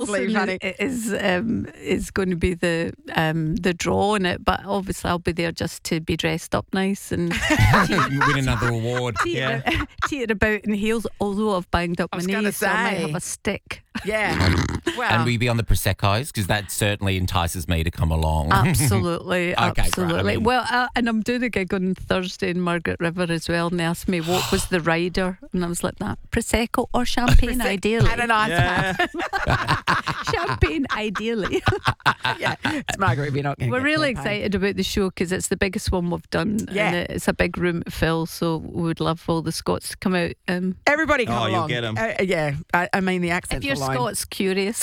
Wilson is going to be the draw on it, but obviously I'll be there just to be dressed up nice and win another award. teeter about in heels. Although I've banged up my knees, so I might have a stick. Yeah. Well, and will you be on the Prosecco's? Because that certainly entices me to come along. Absolutely, Okay, absolutely. great. I mean- Well, and I'm doing a gig on Thursday in Margaret River as well, and they asked me what was the rider, and I was like, that Prosecco or champagne, ideally. and an ice Champagne, ideally. Yeah, it's Margaret. We're not going to We're really excited about the show because it's the biggest one we've done. Yeah. And it's a big room to fill, so we would love all the Scots to come out. Everybody come along. you'll get 'em. Yeah, I mean the accents If you're alone. Scots curious.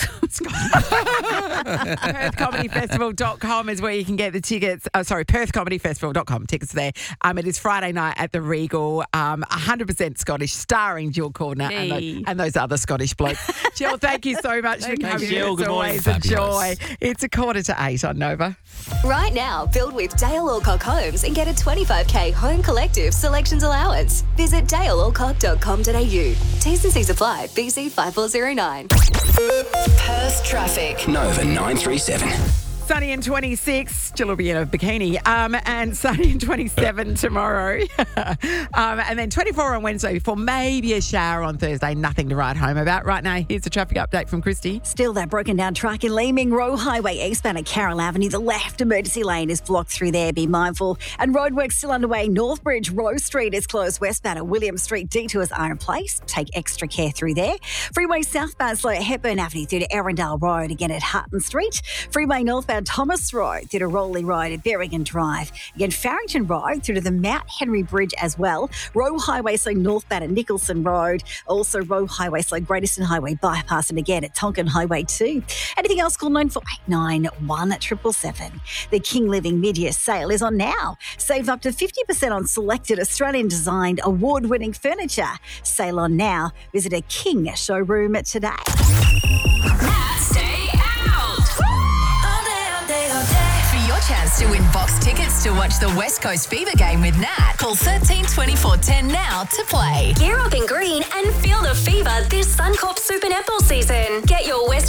PerthComedyFestival.com is where you can get the tickets. PerthComedyFestival.com, tickets there. It is Friday night at the Regal. 100% Scottish, starring Jill Cordner and those other Scottish blokes. Jill, thank you so much for coming. Jill. It's Good morning. always a Fabulous. joy. It's 7:45 on Nova. Right now, build with Dale Alcock Homes and get a 25k home collective selections allowance. Visit dalealcock.com.au. T's and C's apply. BC 5409. Perth traffic. Nova 937. Sunny and 26. Jill will be in a bikini. And sunny and 27 tomorrow. And then 24 on Wednesday before maybe a shower on Thursday. Nothing to write home about. Right now, here's a traffic update from Christy. Still that broken down track in Leeming Row Highway eastbound at Carroll Avenue. The left emergency lane is blocked through there. Be mindful. And roadworks still underway. Northbridge Row Street is closed westbound at William Street. Detours are in place. Take extra care through there. Freeway southbound slow at Hepburn Avenue through to Erindale Road again at Hutton Street. Freeway northbound Thomas Road through to Rowley Road at Berrigan Drive. Again, Farrington Road through to the Mount Henry Bridge as well. Row Highway slow northbound at Nicholson Road. Also Row Highway slow Great Highway bypass and again at Tonkin Highway 2. Anything else, call 9489 1777. The King Living mid-year sale is on now. Save up to 50% on selected Australian designed award-winning furniture. Sale on now. Visit a King showroom today. Stay out. For your chance to win box tickets to watch the West Coast Fever game with Nat, call 13 24 10 now to play. Gear up in green and feel the fever this Suncorp Super Netball season. Get your West